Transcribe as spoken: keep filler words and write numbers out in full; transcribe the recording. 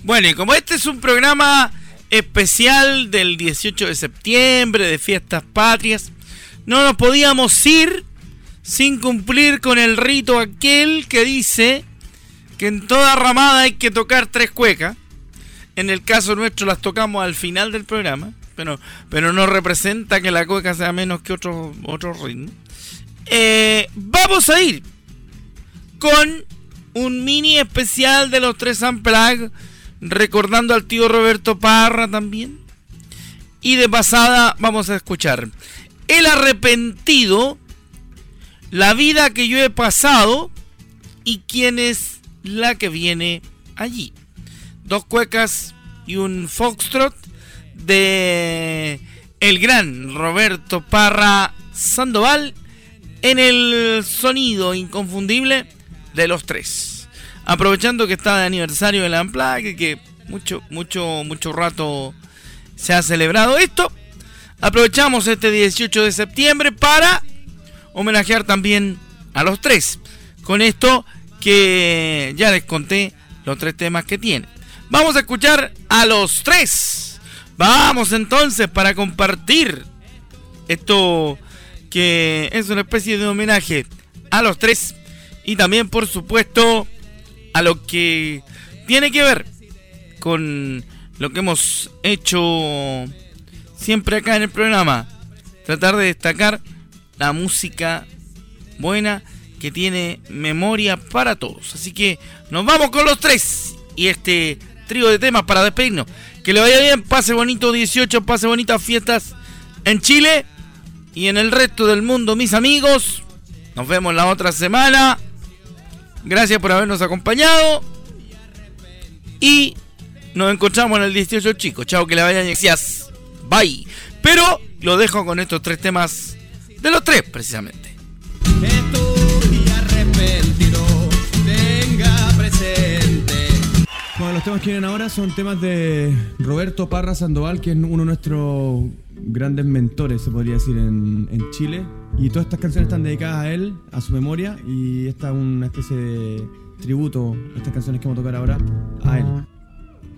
Bueno, y como este es un programa especial del dieciocho de septiembre, de fiestas patrias, no nos podíamos ir sin cumplir con el rito aquel que dice que en toda ramada hay que tocar tres cuecas. En el caso nuestro las tocamos al final del programa, pero, pero no representa que la cueca sea menos que otro, otro ritmo. Eh, vamos a ir con un mini especial de los tres Unplugged, recordando al tío Roberto Parra también. Y de pasada vamos a escuchar El Arrepentido, La Vida que yo he pasado y Quién es la que viene allí. Dos cuecas y un foxtrot de el gran Roberto Parra Sandoval en el sonido inconfundible de los tres. Aprovechando que está de aniversario del Unplugged, que mucho, mucho, mucho rato se ha celebrado esto, aprovechamos este dieciocho de septiembre para homenajear también a los tres. Con esto que ya les conté los tres temas que tiene. Vamos a escuchar a los tres. Vamos entonces para compartir esto que es una especie de homenaje a los tres y también, por supuesto, a lo que tiene que ver con lo que hemos hecho siempre acá en el programa, tratar de destacar la música buena que tiene memoria para todos. Así que nos vamos con los tres y este trío de temas para despedirnos. Que le vaya bien, pase bonito dieciocho, pase bonitas fiestas en Chile y en el resto del mundo, mis amigos. Nos vemos la otra semana. Gracias por habernos acompañado y nos encontramos en el dieciocho, chicos. Chao, que le vayan. Gracias. Bye. Pero lo dejo con estos tres temas de los tres, precisamente. Estoy arrepentido, tenga presente. Bueno, los temas que vienen ahora son temas de Roberto Parra Sandoval, que es uno de nuestros grandes mentores, se podría decir, en, en Chile. Y todas estas canciones están dedicadas a él, a su memoria, y esta es una especie de tributo, estas canciones que vamos a tocar ahora, a él.